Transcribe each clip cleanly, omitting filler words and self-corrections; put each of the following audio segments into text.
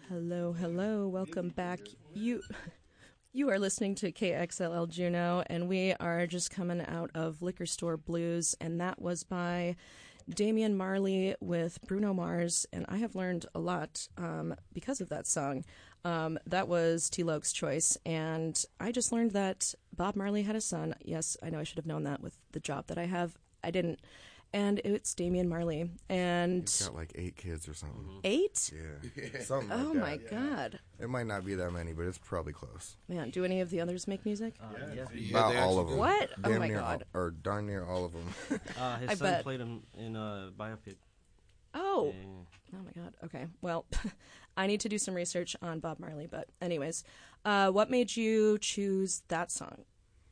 Hello, hello. Welcome back. You are listening to KXLL Juneau, and we are just coming out of Liquor Store Blues, and that was by Damian Marley with Bruno Mars, and I have learned a lot because of that song. That was T-Loke's choice, and I just learned that Bob Marley had a son. Yes, I know I should have known that with the job that I have. I didn't. And it's Damian Marley. And he's got like 8 kids or something. 8? Yeah. Something like that. Oh, my God. It might not be that many, but it's probably close. Man, do any of the others make music? Yeah. About all of them. What? Damn Oh, my near God. or darn near all of them. His son played him in a biopic. Oh. Yeah. Oh, my God. Okay. Well, I need to do some research on Bob Marley. But anyways, what made you choose that song?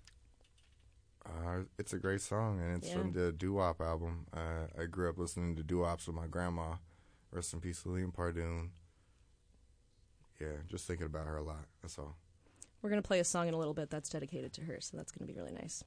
It's a great song, and it's from the Doo-Wop album. I grew up listening to doo-wops with my grandma. Rest in peace, Celine Pardune. Yeah, just thinking about her a lot. That's all. We're going to play a song in a little bit that's dedicated to her, so that's going to be really nice.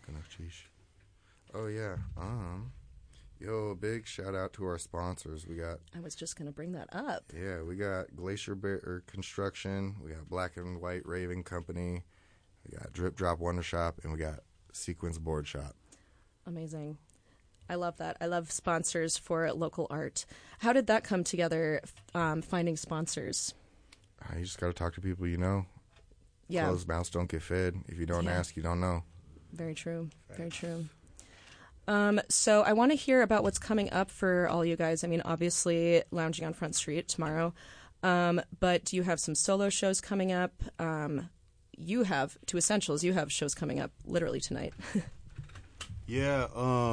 Oh, yeah. Yo, big shout out to our sponsors. I was just going to bring that up. Yeah, we got Glacier Bear Construction. We got Black and White Raven Company. We got Drip Drop Wonder Shop, and we got Sequence Board Shop. Amazing. I love that. I love sponsors for local art. How did that come together, finding sponsors? You just got to talk to people you know. Yeah. Closed mouths don't get fed. If you don't ask, you don't know. Very true. Very true. So I want to hear about what's coming up for all you guys. I mean, obviously, Lounging on Front Street tomorrow. But do you have some solo shows coming up? You have, to Essentials, you have shows coming up literally tonight. Yeah,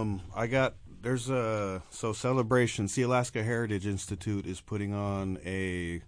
Celebration, See Alaska Heritage Institute is putting on a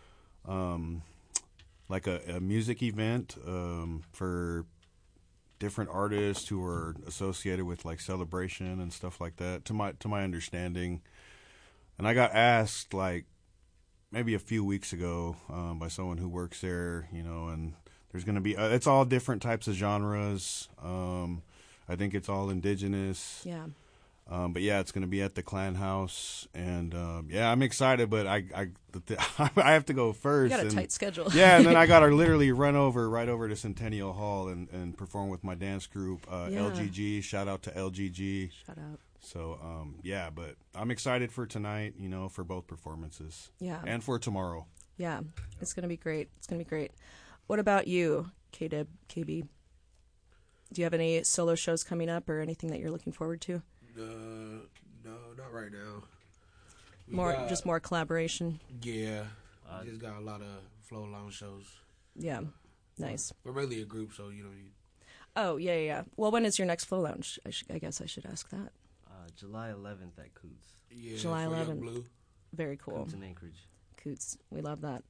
music event for different artists who are associated with like Celebration and stuff like that, to my understanding. And I got asked like maybe a few weeks ago by someone who works there, and there's going to be it's all different types of genres. I think it's all indigenous. Yeah. But yeah, it's going to be at the Clan House, and I'm excited. But I have to go first. You got a tight schedule. Yeah, and then I got to literally run right over to Centennial Hall and perform with my dance group, LGG. Shout out to LGG. Shout out. So but I'm excited for tonight. For both performances. Yeah. And for tomorrow. Yeah, it's going to be great. It's going to be great. What about you, K-Dib, KB? Do you have any solo shows coming up or anything that you're looking forward to? No, not right now. Just more collaboration. Yeah, we just got a lot of flow lounge shows. Yeah, nice. We're really a group, so you don't need. Oh yeah. Well, when is your next flow lounge? I guess I should ask that. July 11th at Coots. Yeah, July 11th. Blue. Very cool. Coots in Anchorage. Coots, we love that.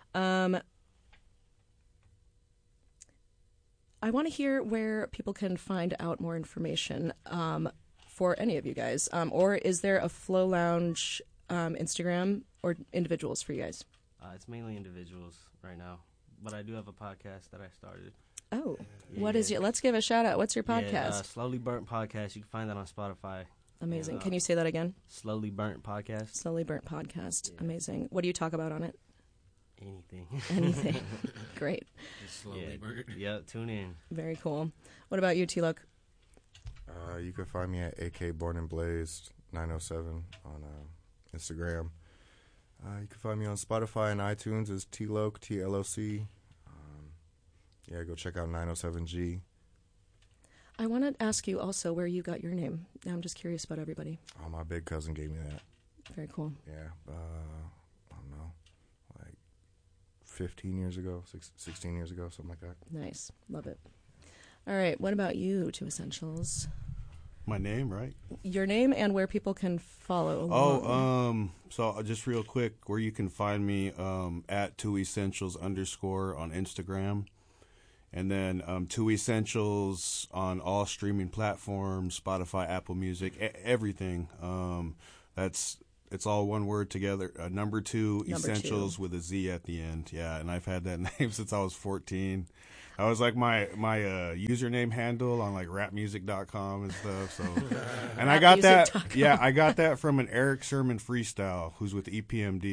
I want to hear where people can find out more information for any of you guys. Or is there a Flow Lounge Instagram or individuals for you guys? It's mainly individuals right now, but I do have a podcast that I started. Oh, what is your? Let's give a shout out. What's your podcast? Yeah, Slowly Burnt Podcast. You can find that on Spotify. Amazing. And, can you say that again? Slowly Burnt Podcast. Slowly Burnt Podcast. Yeah. Amazing. What do you talk about on it? Anything. Great. Just slowly burnt. Yeah, tune in. Very cool. What about you, T-Loke? You can find me at AK Born and Blazed 907 on Instagram. You can find me on Spotify and iTunes as T-Loke, T-L-O-C. Go check out 907G. I want to ask you also where you got your name. Now I'm just curious about everybody. Oh, my big cousin gave me that. Very cool. Yeah, I don't know, like 15 years ago, 16 years ago, something like that. Nice. Love it. All right, what about you, To Essentials? My name, right? Your name and where people can follow along. So just real quick, where you can find me at 2essentials_ on Instagram. And then 2essentials on all streaming platforms, Spotify, Apple Music, everything. It's all one word together. Number 2 Essentials with a Z at the end. Yeah, and I've had that name since I was 14. I was like my username handle on like rapmusic.com and stuff. So, and I got that. Yeah, I got that from an Eric Sermon freestyle, who's with EPMD.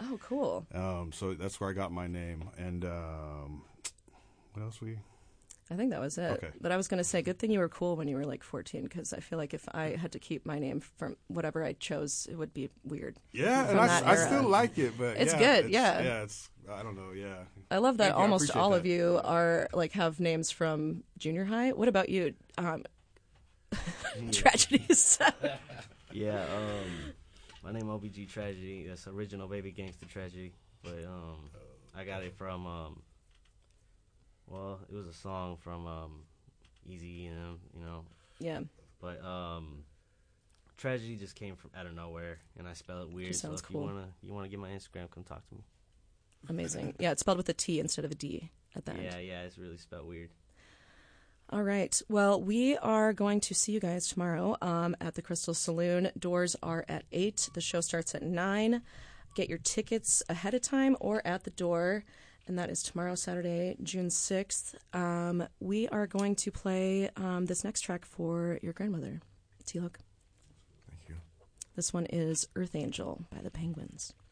Oh, cool. So that's where I got my name. And what else I think that was it. Okay. But I was going to say, good thing you were cool when you were like 14, because I feel like if I had to keep my name from whatever I chose, it would be weird. Yeah, and from that I era. still like it, but It's yeah, good, yeah. Yeah, it's, I don't know, yeah. I love that Thank you, I almost appreciate all that. of you are like have names from junior high. What about you? Tragedies. Yeah, my name OBG Tragedy. That's original Baby Gangsta Tragedy. But I got it from well, it was a song from Easy and them, you know. Yeah. But Tragedy just came from out of nowhere, and I spell it weird. Just sounds so if cool. you wanna get my Instagram, come talk to me. Amazing. Yeah, it's spelled with a T instead of a D at the end. Yeah, it's really spelled weird. All right. Well, we are going to see you guys tomorrow at the Crystal Saloon. Doors are at 8. The show starts at 9. Get your tickets ahead of time or at the door. And that is tomorrow, Saturday, June 6th. We are going to play this next track for your grandmother, T-Look. Thank you. This one is Earth Angel by the Penguins.